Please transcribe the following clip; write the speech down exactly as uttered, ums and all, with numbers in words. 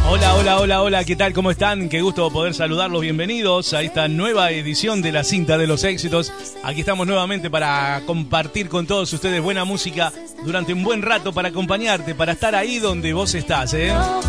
Hola, hola, hola, hola, ¿qué tal? ¿Cómo están? Qué gusto poder saludarlos, bienvenidos a esta nueva edición de la Cinta de los Éxitos. Aquí estamos nuevamente para compartir con todos ustedes buena música durante un buen rato, para acompañarte, para estar ahí donde vos estás, ¿eh?